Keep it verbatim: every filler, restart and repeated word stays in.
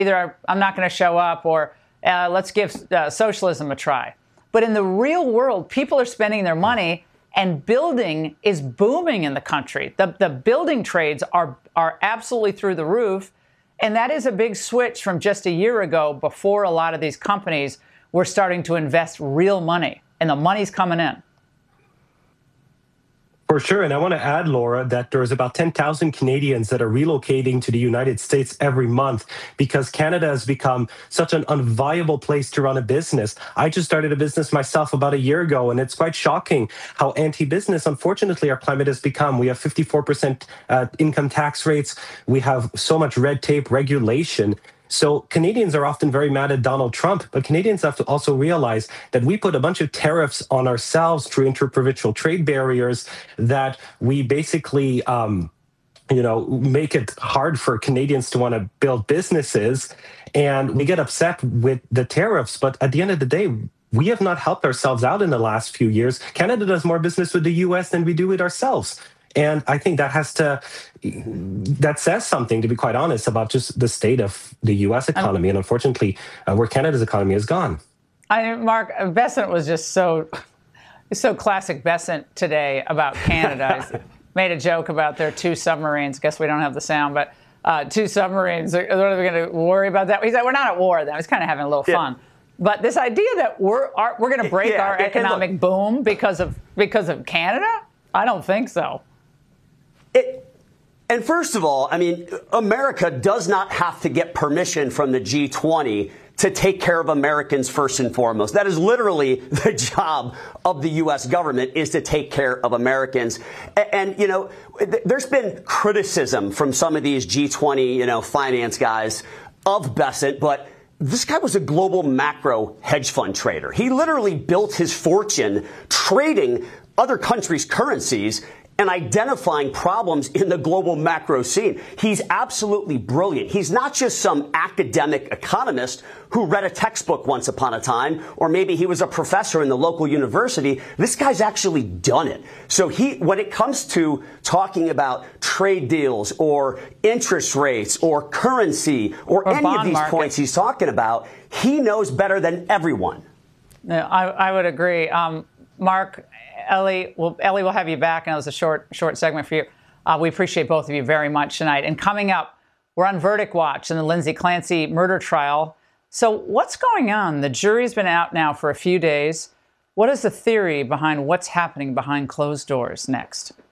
either I'm not going to show up or uh, let's give uh, socialism a try. But in the real world, people are spending their money and building is booming in the country. The, the building trades are, are absolutely through the roof. And that is a big switch from just a year ago, before a lot of these companies were starting to invest real money, and the money's coming in. For sure. And I want to add, Laura, that there's about ten thousand Canadians that are relocating to the United States every month because Canada has become such an unviable place to run a business. I just started a business myself about a year ago, and it's quite shocking how anti-business, unfortunately, our climate has become. We have fifty-four percent uh, income tax rates. We have so much red tape regulation. So Canadians are often very mad at Donald Trump, but Canadians have to also realize that we put a bunch of tariffs on ourselves through interprovincial trade barriers that we basically, um, you know, make it hard for Canadians to want to build businesses. And we get upset with the tariffs. But at the end of the day, we have not helped ourselves out in the last few years. Canada does more business with the U S than we do with ourselves. And I think that has to, that says something, to be quite honest, about just the state of the U S economy and, unfortunately, uh, where Canada's economy has gone. I Mark, Bessent was just so, so classic Bessent today about Canada. He made a joke about their two submarines. Guess we don't have the sound, but uh, two submarines. What are we going to worry about that? He said, we're not at war then. He's kind of having a little yeah. fun. But this idea that we're are, we're going to break yeah, our and, economic and look, boom because of because of Canada, I don't think so. It, and first of all, I mean, America does not have to get permission from the G twenty to take care of Americans first and foremost. That is literally the job of the U S government, is to take care of Americans. And, and you know, th there's been criticism from some of these G twenty, you know, finance guys of Bessent, but this guy was a global macro hedge fund trader. He literally built his fortune trading other countries' currencies and identifying problems in the global macro scene. He's absolutely brilliant. He's not just some academic economist who read a textbook once upon a time, or maybe he was a professor in the local university. This guy's actually done it. So he, when it comes to talking about trade deals or interest rates or currency or, or any of these market. points he's talking about, he knows better than everyone. Yeah, I, I would agree. Um, Mark, Ellie, well, Ellie, we'll have you back. And it was a short, short segment for you. Uh, we appreciate both of you very much tonight. And coming up, we're on verdict watch in the Lindsay Clancy murder trial. So what's going on? The jury's been out now for a few days. What is the theory behind what's happening behind closed doors? Next.